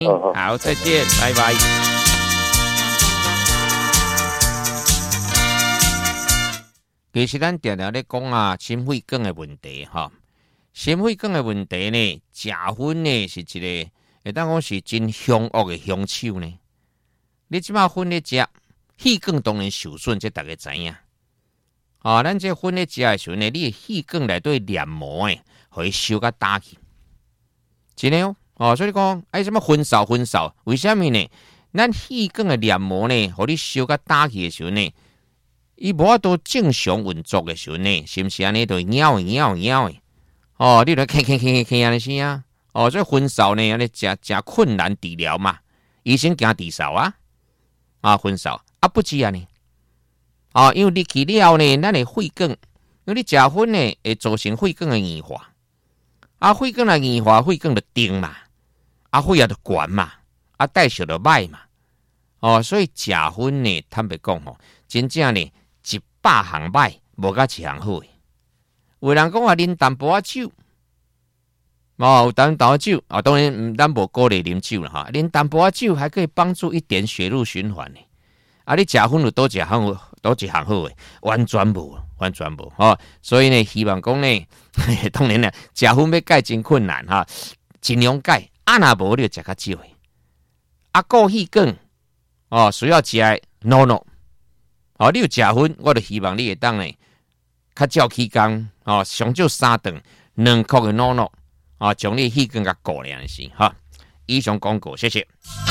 好，再见，拜拜。其实咱常常咧讲啊，心血管的问题哈，心血管的问题呢，食薰呢是一个，会当讲是真凶恶的凶手呢。你即马薰咧食，血管当然受损，这大家知影。哦，咱这薰咧食的时候呢，你的血管内底黏膜诶，互伊收甲打去，真诶哦。哦，所以讲，什么分扫，为什么呢？咱血管的黏膜呢，互你烧甲打去的时候呢，伊无法度正常运作的时候呢，是毋是安尼都咬的？哦，你著看安尼是啊？哦，所以分扫呢，安尼真困难治疗嘛，医生惊治扫啊，分扫啊不止安尼，因为你去了呢，咱的血管，因为你食薰呢，会造成血管的硬化，血管的硬化，血管就定嘛。血压就悬嘛，代谢就歹嘛，所以食薰呢，坦白讲吼，真正呢100项歹，无甲1项好诶。有人讲话啉淡薄仔酒，有淡薄仔酒当然咱无鼓励啉酒啦哈，啉淡薄仔酒还可以帮助一点血路循环呢。你食薰有多一项好诶？完全无所以呢，希望讲呢，当然啦，食薰要改真困难哈，尽量改。若无你就食较少诶，顾血管需要食NONO你有食薰，我就希望你会当呢，较照起工上少3顿2克的NONO将你血管甲顾了是哈。以上广告，谢谢。